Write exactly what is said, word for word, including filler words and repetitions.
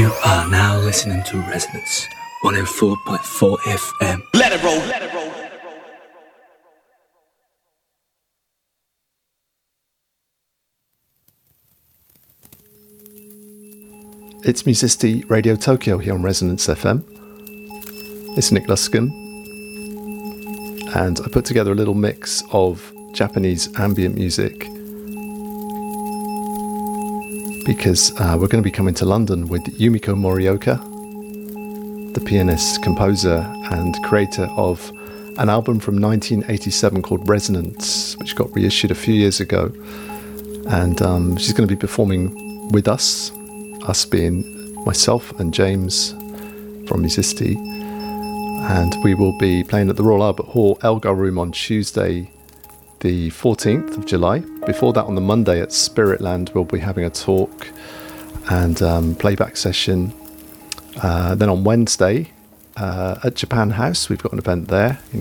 You are now listening to Resonance one oh four point four F M. Let it roll, let it roll. It's Musisti Radio Tokyo here on Resonance F M. It's Nick Luscombe, and I put together a little mix of Japanese ambient music because uh, we're going to be coming to London with Yumiko Morioka, the pianist, composer and creator of an album from nineteen eighty-seven called Resonance, which got reissued a few years ago. And um, she's going to be performing with us, us being myself and James from Musisti. And we will be playing at the Royal Albert Hall Elgar Room on Tuesday the fourteenth of July. Before that, on the Monday at Spiritland, we'll be having a talk and um, playback session. Uh, then on Wednesday uh, at Japan House, we've got an event there in